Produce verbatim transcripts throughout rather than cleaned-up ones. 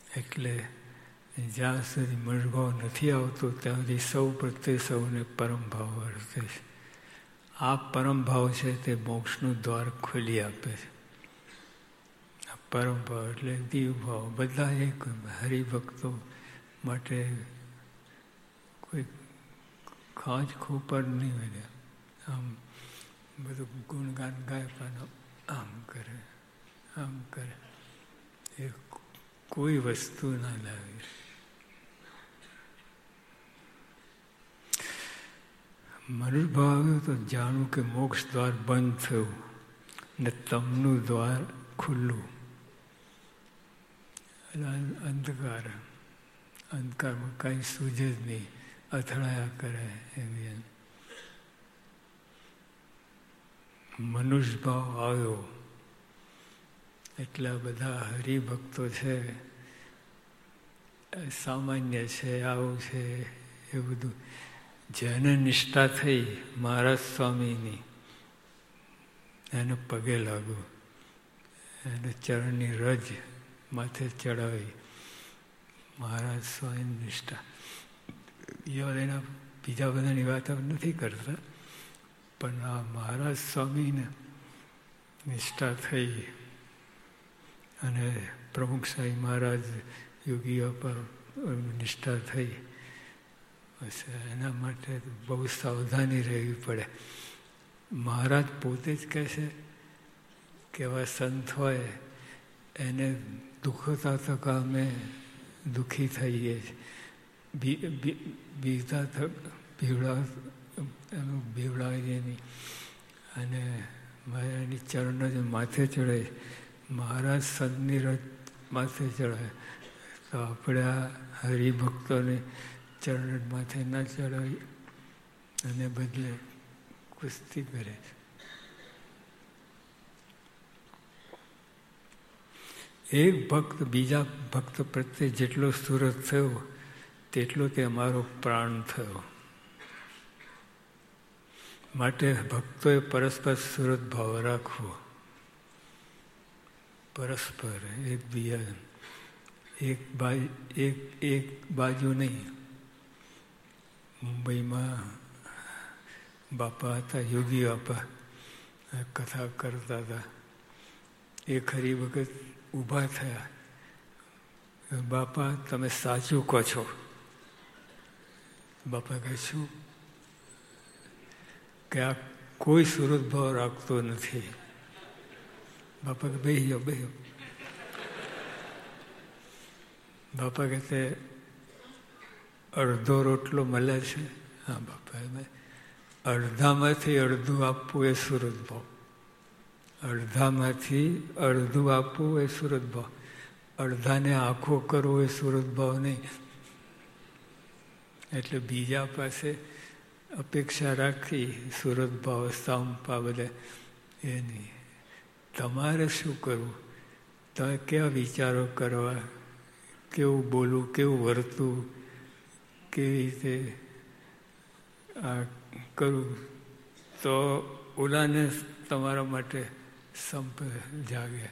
એટલે જ્યાં સુધી મનોભાવ નથી આવતો ત્યાં સુધી સૌ પ્રત્યે સૌને પરમ ભાવ વર્તે છે. આ પરમ ભાવ છે તે મોક્ષનું દ્વાર ખોલી આપે છે. આ પરમ ભાવ એટલે દીવ ભાવ બધા એક હરિભક્તો માટે કોઈ ખાંચ ખોપર નહીં હોય. આમ બધું ગુણગાન ગાય પણ આમ કરે આમ કરે એ કોઈ વસ્તુ ના લાવે. મનુભાવ આવ્યો તો જાણું કે મોક્ષ દ્વાર બંધ થયું ને તમનું દ્વાર ખુલ્લું. અંધકાર અંધકારમાં કાંઈ સૂઝે જ નહીં, અથડાયા કરે એવી. મનુષ્ય ભાવ આવ્યો એટલા બધા હરિભક્તો છે, સામાન્ય છે, આવું છે એ બધું. જેને નિષ્ઠા થઈ મહારાજ સ્વામીની એને પગે લાગુ, એને ચરણની રજ માથે ચડાવી મહારાજ સ્વામીની નિષ્ઠા. બીજા એના બીજા બધાની વાત નથી કરતા, પણ આ મહારાજ સ્વામીને નિષ્ઠા થઈ અને પ્રમુખ સાંઈ મહારાજ યોગીઓ પર નિષ્ઠા થઈ. બસ એના માટે બહુ સાવધાની રહેવી પડે. મહારાજ પોતે જ કહે છે કે એવા સંત હોય એને દુઃખતા તક અમે દુઃખી થઈએ છીએ, બીતા થક ભીવડા એનું ભીવડાવીએ નહીં. અને મહારાજની ચરણ જ માથે ચડાય, મહારાજ સંતની રજ માથે ચડાય તો આપણે આ હરિભક્તોને ચરણ માથે ના ચડાવી અને બદલે કુસ્તી કરે છે. એક ભક્ત બીજા ભક્ત પ્રત્યે જેટલો સુરત થયો તેટલો તે અમારો પ્રાણ થયો. માટે ભક્તોએ પરસ્પર સુરત ભાવ રાખવો, પરસ્પર એકબીજા, એક બાજુ એક એક બાજુ નહીં. મુંબઈમાં બાપા હતા, યોગી બાપા કથા કરતા હતા. એક હરી વખત ઊભા થયા, બાપા તમે સાચું કહો છો. બાપા કહે શું કે આ કોઈ સુરત ભાવ રાખતો નથી. બાપા કે બેહી જાઓ બેહી જાઓ. બાપા કહેતે અડધો રોટલો મળે છે. હા બાપા, અડધામાંથી અડધું આપવું એ સુરત ભાવ. અડધામાંથી અડધું આપવું એ સુરત ભાવ. અડધાને આખો કરવો એ સુરત ભાવ નહીં. એટલે બીજા પાસે અપેક્ષા રાખી સુરત ભાવ સાંપા બધા એ નહીં. તમારે શું કરવું? તમે કેવા વિચારો કરવા, કેવું બોલવું, કેવું વર્તવું, કેવી રીતે આ કરવું તો ઓલાને તમારા માટે સંપ જાગે.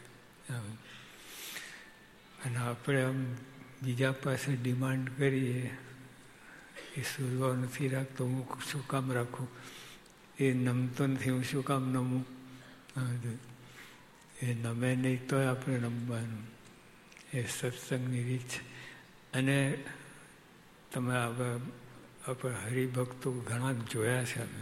અને આપણે આમ બીજા પાસે ડિમાન્ડ કરીએ એ સુરભાવ નથી રાખતો, હું શું કામ રાખું? એ નમતો નથી, હું શું કામ નમું? એ નમે નહીં તો આપણે નમવાનું. એ સત્સંગની રીત છે. અને તમે હવે આપણે હરિભક્તો ઘણા જોયા છે. અમે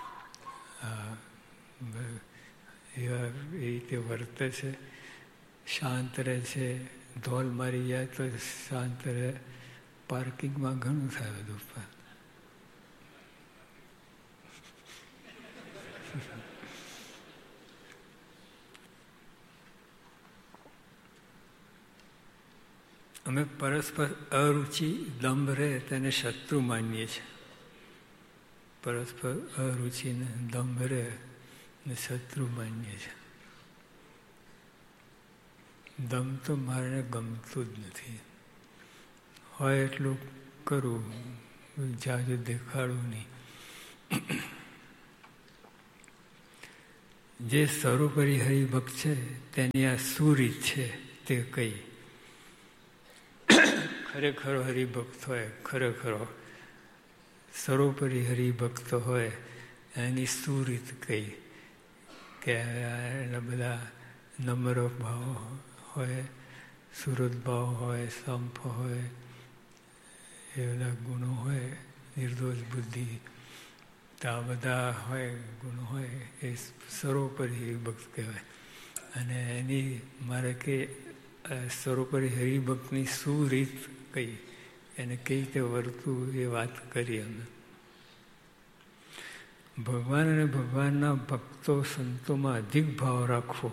એવા એ રીતે વર્તે છે, શાંત રહે છે. ધોલ મારી જાય તો શાંત રહે. પાર્કિંગમાં ઘણું થાય બધું. અમે પરસ્પર અરુચિ દંભ રહે તેને શત્રુ માનીએ છીએ. પરસ્પર અરુચિને દંભ રહે ને શત્રુ માનીએ છીએ. દમ તો મારે ગમતું જ નથી. હોય એટલું કરવું, જાજુ દેખાડવું નહીં. જે સર્વોપરી હરિભક્ત છે તેની આ શું રીત છે તે કઈ. ખરેખરો હરિભક્ત હોય, ખરેખરો સર્વોપરી હરિભક્ત હોય, એની શું રીત કઈ કે એના બધા નમ્ર ભાવ હોય, સુરત ભાવ હોય, સંપ હોય, એ બધા ગુણો હોય, નિર્દોષ બુદ્ધિ, તો આ બધા હોય ગુણો હોય, એ સર્વોપરી હરિભક્ત કહેવાય. અને એની મારે કે સર્વોપરી હરિભક્તની શું રીત કઈ, એને કઈ રીતે વર્તવું એ વાત કરી અમે. ભગવાન અને ભગવાનના ભક્તો સંતોમાં અધિક ભાવ રાખવો.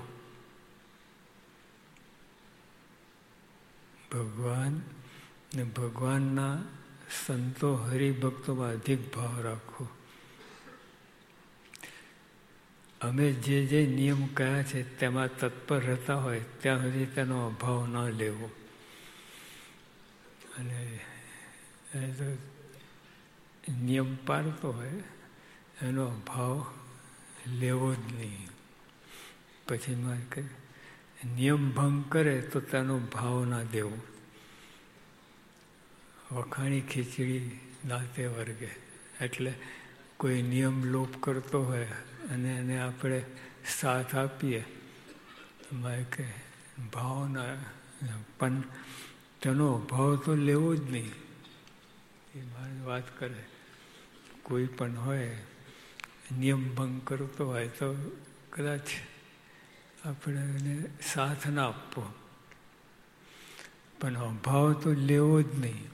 ભગવાન ને ભગવાનના સંતો હરિભક્તોમાં અધિક ભાવ રાખવો. અમે જે જે નિયમ કયા છે તેમાં તત્પર રહેતા હોય ત્યાં સુધી તેનો અભાવ ન લેવો. અને એ તો નિયમ પાડતો હોય એનો અભાવ લેવો જ નહીં. પછી મારે કહે નિયમ ભંગ કરે તો તેનો ભાવ ના દેવો. વખાણી ખીચડી દાંતે વર્ગે. એટલે કોઈ નિયમ લોપ કરતો હોય અને એને આપણે સાથ આપીએ મારે કે ભાવ ના, પણ તેનો ભાવ તો લેવો જ નહીં. એ મારી વાત કરે કોઈ પણ હોય નિયમ ભંગ કરતો હોય તો કદાચ આપણે એને સાથ ના આપવો, પણ અભાવ તો લેવો જ નહીં.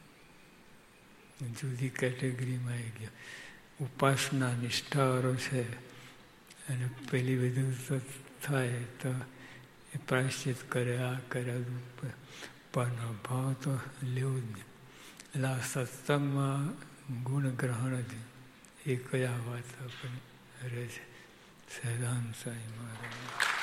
જુદી કેટેગરીમાં આવી ગયો. ઉપાસના નિષ્ઠાવાળો છે અને પેલી બધું તો થાય તો એ પ્રાયશ્ચિત કરે, આ કરે, પણ અભાવ તો લેવો જ નહીં. એટલે આ સત્સંગમાં ગુણ ગ્રહણ જ એ કયા વાત આપણે રહે છે. સહજાનંદ સ્વામી મહારાજ.